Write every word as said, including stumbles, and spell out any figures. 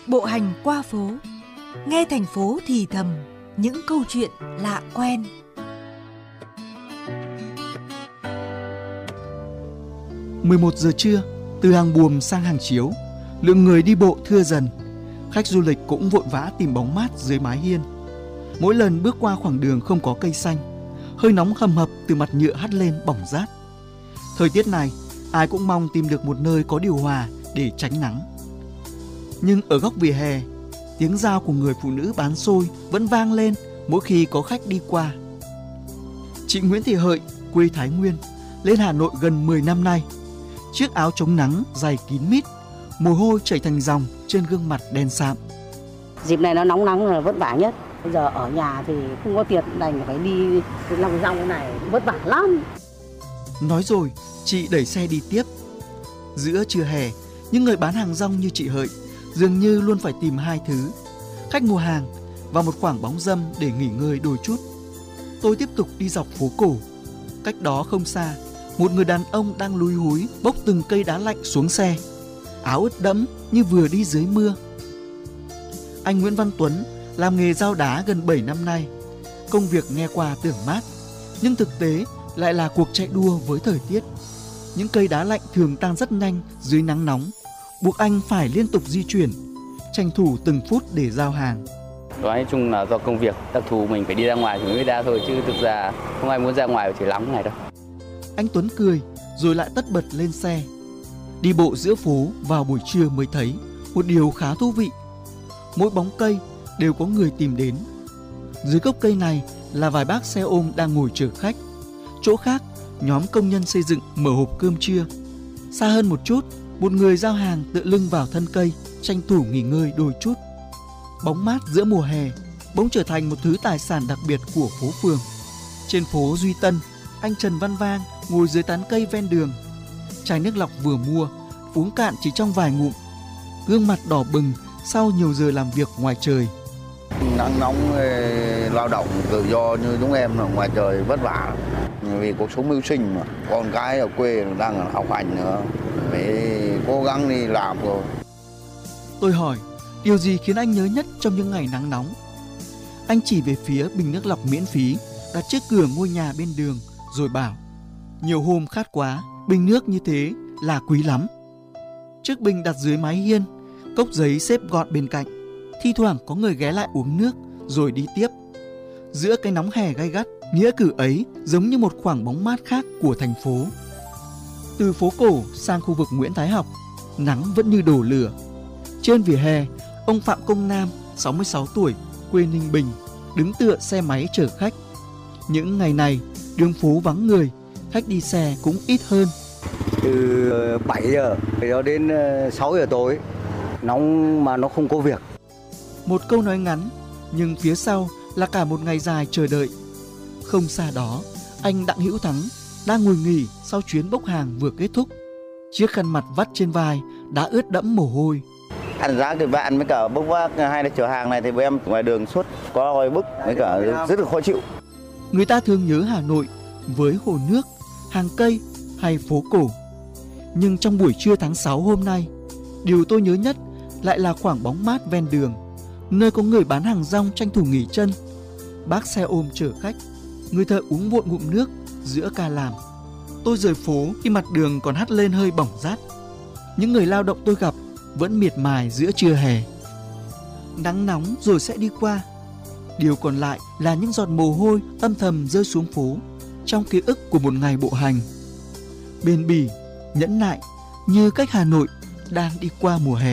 Bộ hành qua phố, nghe thành phố thì thầm những câu chuyện lạ quen. mười một giờ trưa, từ hàng buồm sang hàng chiếu, lượng người đi bộ thưa dần. Khách du lịch cũng vội vã tìm bóng mát dưới mái hiên. Mỗi lần bước qua khoảng đường không có cây xanh, hơi nóng hầm hập từ mặt nhựa hắt lên bỏng rát. Thời tiết này, ai cũng mong tìm được một nơi có điều hòa để tránh nắng. Nhưng ở góc vỉa hè, tiếng rao của người phụ nữ bán xôi vẫn vang lên mỗi khi có khách đi qua. Chị Nguyễn Thị Hợi, quê Thái Nguyên, lên Hà Nội gần mười năm nay. Chiếc áo chống nắng dày kín mít, mồ hôi chảy thành dòng trên gương mặt đen sạm. Dịp này nó nóng nắng là vất vả nhất. Bây giờ ở nhà thì không có tiền, đành phải đi lòng rong này, vất vả lắm. Nói rồi, chị đẩy xe đi tiếp. Giữa trưa hè, những người bán hàng rong như chị Hợi dường như luôn phải tìm hai thứ: khách mua hàng và một khoảng bóng râm để nghỉ ngơi đôi chút. Tôi tiếp tục đi dọc phố cổ. Cách đó không xa, một người đàn ông đang lúi húi bốc từng cây đá lạnh xuống xe, áo ướt đẫm như vừa đi dưới mưa. Anh Nguyễn Văn Tuấn làm nghề giao đá gần bảy năm nay. Công việc nghe qua tưởng mát, nhưng thực tế lại là cuộc chạy đua với thời tiết. Những cây đá lạnh thường tan rất nhanh dưới nắng nóng, buộc anh phải liên tục di chuyển, tranh thủ từng phút để giao hàng. Nói chung là do công việc đặc thù mình phải đi ra ngoài thì mới ra thôi, chứ thực ra không ai muốn ra ngoài chỉ lắm ngày đâu. Anh Tuấn cười rồi lại tất bật lên xe. Đi bộ giữa phố vào buổi trưa mới thấy một điều khá thú vị. Mỗi bóng cây đều có người tìm đến. Dưới gốc cây này là vài bác xe ôm đang ngồi chờ khách. Chỗ khác, nhóm công nhân xây dựng mở hộp cơm trưa. Xa hơn một chút, một người giao hàng tựa lưng vào thân cây, tranh thủ nghỉ ngơi đôi chút. Bóng mát giữa mùa hè bỗng trở thành một thứ tài sản đặc biệt của phố phường. Trên phố Duy Tân, anh Trần Văn Vang ngồi dưới tán cây ven đường. Chai nước lọc vừa mua, uống cạn chỉ trong vài ngụm. Gương mặt đỏ bừng sau nhiều giờ làm việc ngoài trời. Nắng nóng, lao động tự do như chúng em ở ngoài trời vất vả vì cuộc sống mưu sinh mà. Con cái ở quê đang học hành nữa, phải cố gắng đi làm rồi. Tôi hỏi, điều gì khiến anh nhớ nhất trong những ngày nắng nóng? Anh chỉ về phía bình nước lọc miễn phí đặt trước cửa ngôi nhà bên đường rồi bảo: nhiều hôm khát quá, bình nước như thế là quý lắm. Chiếc bình đặt dưới mái hiên, cốc giấy xếp gọn bên cạnh. Thi thoảng có người ghé lại uống nước rồi đi tiếp. Giữa cái nóng hè gay gắt, nghĩa cử ấy giống như một khoảng bóng mát khác của thành phố. Từ phố cổ sang khu vực Nguyễn Thái Học, nắng vẫn như đổ lửa. Trên vỉa hè, ông Phạm Công Nam, sáu mươi sáu tuổi, quê Ninh Bình, đứng tựa xe máy chở khách. Những ngày này, đường phố vắng người, khách đi xe cũng ít hơn. Từ bảy giờ cho đến sáu giờ tối, nóng mà nó không có việc. Một câu nói ngắn, nhưng phía sau là cả một ngày dài chờ đợi. Không xa đó, anh Đặng Hữu Thắng đang ngồi nghỉ sau chuyến bốc hàng vừa kết thúc. Chiếc khăn mặt vắt trên vai đã ướt đẫm mồ hôi. Ăn giá thì bạn với cả bốc vác hay là chở hàng này thì bọn em ngoài đường suốt có oi bức với cả rất là khó chịu. Người ta thường nhớ Hà Nội với hồ nước, hàng cây hay phố cổ. Nhưng trong buổi trưa tháng sáu hôm nay, điều tôi nhớ nhất lại là khoảng bóng mát ven đường, nơi có người bán hàng rong tranh thủ nghỉ chân, bác xe ôm chở khách, người thợ uống vội ngụm nước giữa ca làm. Tôi rời phố khi mặt đường còn hắt lên hơi bỏng rát. Những người lao động tôi gặp vẫn miệt mài giữa trưa hè. Nắng nóng rồi sẽ đi qua. Điều còn lại là những giọt mồ hôi âm thầm rơi xuống phố trong ký ức của một ngày bộ hành. Bền bỉ, nhẫn nại như cách Hà Nội đang đi qua mùa hè.